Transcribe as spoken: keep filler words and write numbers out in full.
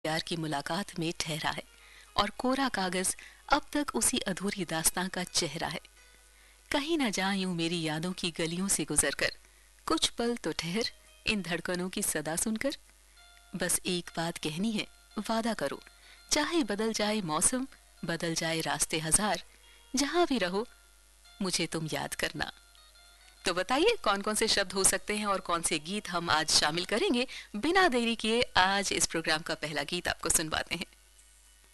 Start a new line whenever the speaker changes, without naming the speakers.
प्यार की मुलाकात में ठहरा है और कोरा कागज अब तक उसी अधूरी दास्तां का चेहरा है। कहीं न जा यूं मेरी यादों की गलियों से गुजरकर, कुछ पल तो ठहर इन धड़कनों की सदा सुनकर। बस एक बात कहनी है, वादा करो, चाहे बदल जाए मौसम, बदल जाए रास्ते हजार, जहां भी रहो मुझे तुम याद करना। तो बताइए कौन कौन से शब्द हो सकते हैं और कौन से गीत हम आज शामिल करेंगे। बिना देरी किए आज इस प्रोग्राम का पहला गीत आपको सुनवाते हैं।